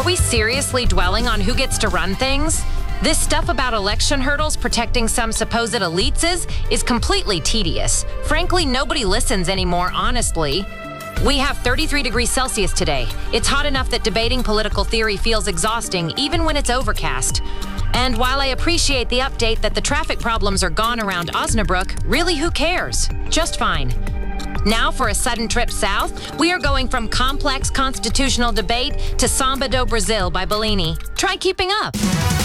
we seriously dwelling on who gets to run things? This stuff about election hurdles protecting some supposed elites is completely tedious. Frankly, nobody listens anymore, honestly. We have 33 degrees Celsius today. It's hot enough that debating political theory feels exhausting, even when it's overcast. And while I appreciate the update that the traffic problems are gone around Osnabrück, really who cares? Just fine. Now for a sudden trip south, we are going from complex constitutional debate to Samba do Brasil by Bellini. Try keeping up.